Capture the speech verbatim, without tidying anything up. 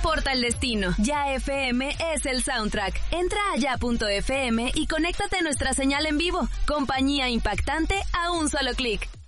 importa el destino, Ya F M es el soundtrack. Entra a ya punto f m y conéctate a nuestra señal en vivo. Compañía impactante a un solo clic.